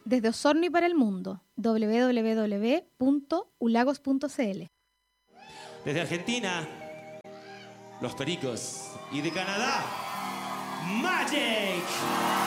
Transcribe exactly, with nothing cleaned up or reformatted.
Desde Osorno y para el mundo, doble u doble u doble u punto ulagos punto c l. Desde Argentina, Los Pericos. Y de Canadá, Magic.